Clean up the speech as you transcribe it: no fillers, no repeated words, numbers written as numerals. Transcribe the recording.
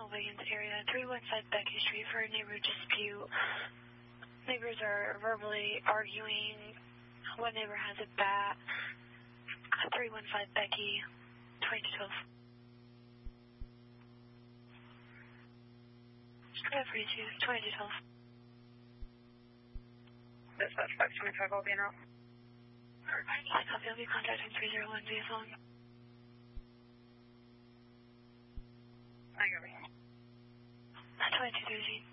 Wiggins area, 315 Becky Street for a neighborhood dispute. Neighbors are verbally arguing. One neighbor has a bat. 315 Becky, 2212. Yeah, 2212. Dispatch 525, I'll be in route. I copy, I'll be contacting 301 via phone. I got it. 2213.